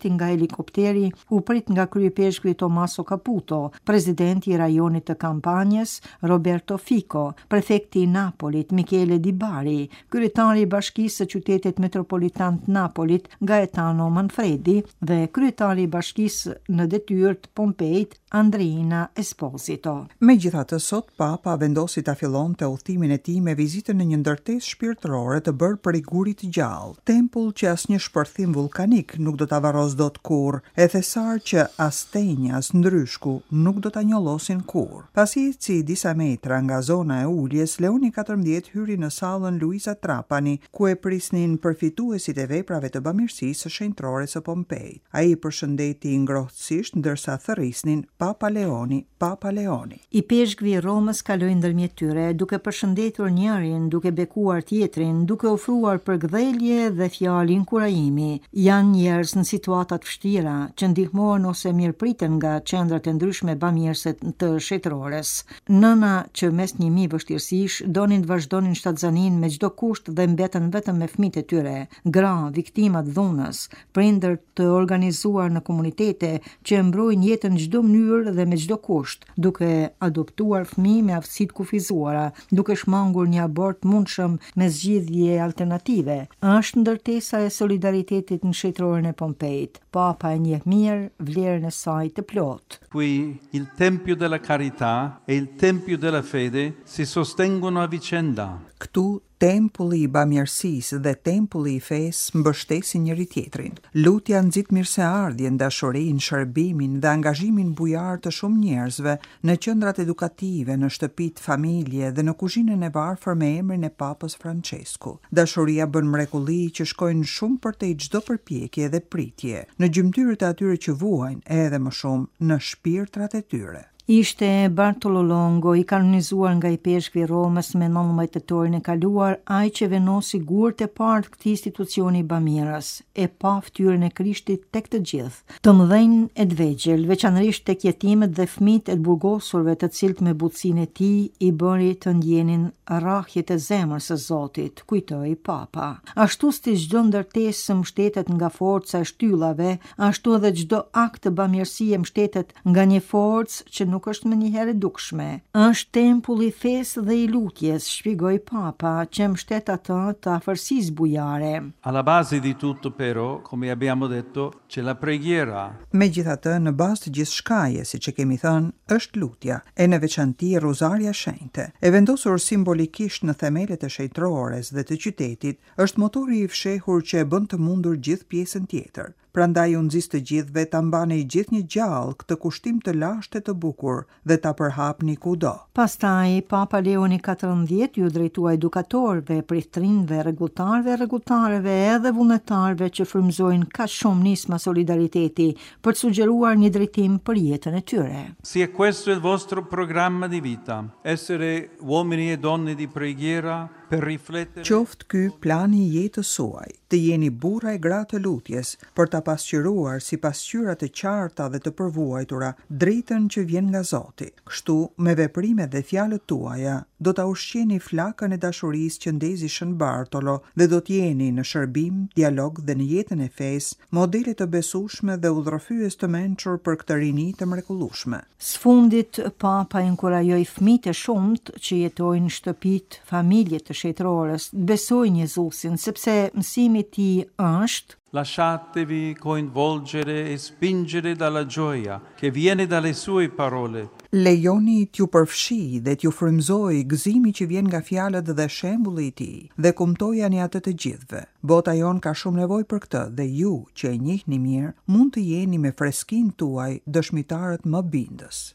shpërndeti nga helikopteri u prit nga kryepeshkvi Tommaso Caputo, presidenti i rajonit të kampanjës Roberto Fico, prefekti i Napolit Michele Di Bari, kryetari i bashkisë së qytetit metropolitan të Napolit Gaetano Manfredi dhe kryetari i bashkisë në detyrë të Pompeit Andreina Esposito. Megjithatë, sot Papa vendosi ta fillonte udhëtimin e tij me vizitën në një ndërtesë shpirtërore të bërë për i gurit të gjallë, tempull që asnjë shpërthim vulkanik nuk do ta varros dot kurrë, e thesar që as tenj as ndryshku nuk do ta njollosin kurrë. Pasi eci disa metra nga zona e uljes, Leoni XIV hyri në sallën Luiza Trapani, ku e prisnin përfituesit e veprave të bamirësisë së shenjtërore së Pompeit. Ai përshëndeti ngrohtësisht ndërsa thërrisnin Papa Leoni, Papa Leoni. I peshkvi i Romës kaloi ndërmjet tyre, duke përshëndetur njërin, duke bekuar tjetrin, duke ofruar përgdhelje dhe fjalë inkurajimi. Janë njerëz në situata të vështira, që ndihmohen ose mirëpriten nga qendrat e ndryshme bamirëse të shetërores. Nëna që mes 1000 vështirësish donin të vazhdonin shtatzanin me çdo kusht dhe mbeten vetëm me fëmijët e tyre, gra, viktimat dhunës, prindër të organizuar në komunitete që e mbrojnë jetën në çdo mënyrë dhe me çdo kusht, duke adoptuar fëmijë me aftësitë kufizuara, duke shmangur një abort mundshëm me zgjidhje alternative. Është ndërtesa e solidaritetit në shetëroren e Pompeit. Papa e njeh mirë vlerën e saj të plotë. Qui il Tempio della Carità e il Tempio della Fede si sostengono a vicenda. Këtu tempulli i bamirësisë dhe tempulli i fesë mbështesin njëri tjetrin. Lutja nxit mirëseardhjen, dashurinë, shërbimin dhe angazhimin bujar të shumë njerëzve në qendrat edukative, në shtëpitë, familje dhe në kuzhinën e varfër me emrin e Papës Francesku. Dashuria bën mrekulli që shkojnë shumë përtej çdo përpjekje dhe pritje, në gjymtyrët e atyre që vuajnë, edhe më shumë në shpirtrat e tyre. Ishte Bartolo Longo, i kanonizuar nga i peshkvi i Romës me 19 tetorin e kaluar, ai që venosi gurët e parë të këtij institucioni bamirës, e pa fytyrën e Krishtit tek të gjithë, të mëdhenj e të vegjël, veçanërisht tek jetimet dhe fëmijët e të burgosurve, të cilët me butësinë e tij i bëri të ndjenin rrahjet e zemrës së Zotit, kujtoi Papa. Ashtu si çdo ndërtesë mbështetet nga forca e shtyllave, ashtu edhe çdo akt të bamirësie mbështetet nga një forcë që nuk është më njëherë dukshme. Është tempulli i fesë dhe i lutjes, shpjegoi Papa, që mbështet atë të afërsisë bujare. Alla base di tutto però, come abbiamo detto, c'è la preghiera. Megjithatë, në bazë të gjithçkaje, siç e kemi thënë, është lutja, e në veçanti Rozaria Shenjte. E vendosur simbolikisht në themelet e shenjtrores dhe të qytetit, është motori i fshehur që e bën të mundur gjithë pjesën tjetër. Prandaj u nxis të gjithëve ta mbanej gjithë një gjallë këtë kushtim të lashtë të bukur dhe ta përhapni kudo. Pastaj Papa Leoni XIV ju drejtua edukatorëve, prithrinëve, rregullarëve edhe vullnetarëve që frymëzojnë kaq shumë nisma solidariteti për të sugjeruar një drejtim për jetën e tyre. Sia questo il vostro programma di vita, essere uomini e donne di preghiera per riflettere. Qoftë ky plani i jetës suaj, të jeni burra e gra të lutjes, për ta pasqyruar si pasqyra të qarta dhe të përvuajtura drejtën që vjen nga Zoti. Kështu, me veprimet dhe fjalët tuaja, do ta ushqeni flakën e dashurisë që ndezi Shën Bartolo dhe do të jeni në shërbim, dialog dhe në jetën e fesë, modele të besueshme dhe udhërfyes të mençur për këtë rini të mrekullueshme. Sfundit, Papa inkurajoi fëmijët e shumt që jetojnë në shtëpitë, familjet të shetërores, besojnë Jezusin, sepse mësimi i tij është: Lasciatevi coinvolgere e spingere dalla gioia che viene dalle sue parole. Lejoni t'ju përfshi dhe t'ju frymëzoj gëzimi që vjen nga fjalët dhe shembulli i tij, dhe kumtojani atë të gjithëve. Bota jon ka shumë nevojë për këtë dhe ju, që e njihni mirë, mund të jeni me freskinë tuaj dëshmitarët më bindës.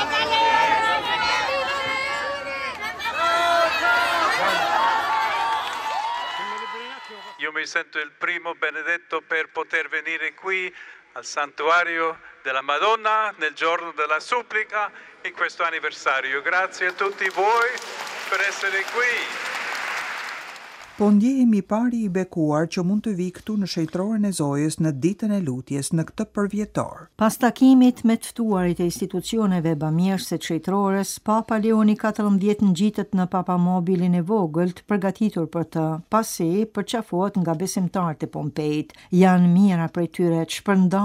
Io mi sento il primo benedetto per poter venire qui al santuario della Madonna nel giorno della supplica in questo anniversario. Grazie a tutti voi per essere qui. Po ndjehemi pari i bekuar që mund të vi këtu në shenjtroren e Zojës në ditën e lutjes në këtë përvjetor. Pas takimit me të ftuarit e institucioneve bamirëse të shenjtrores, Papa Leoni XIV ngjitet në papamobilin e vogël të përgatitur për të, pasi përqafohet nga besimtarët e Pompeit. Janë mira prej tyre të shpërndarë